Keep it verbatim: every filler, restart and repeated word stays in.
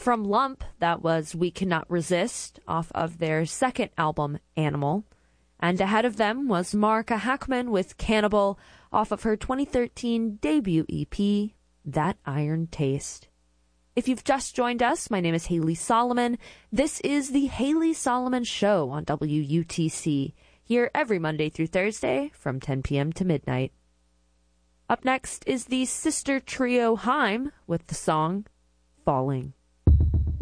From Lump, that was We Cannot Resist off of their second album, Animal. And ahead of them was Marika Hackman with Cannibal off of her twenty thirteen debut E P, That Iron Taste. If you've just joined us, my name is Haley Solomon. This is the Haley Solomon Show on W U T C, here every Monday through Thursday from ten p.m. to midnight. Up next is the sister trio Haim with the song Falling.